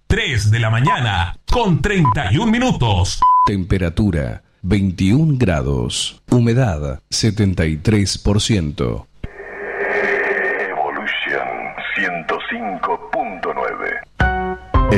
3 de la mañana con 31 minutos. Temperatura 21 grados. Humedad 73%. Evolution 105.9.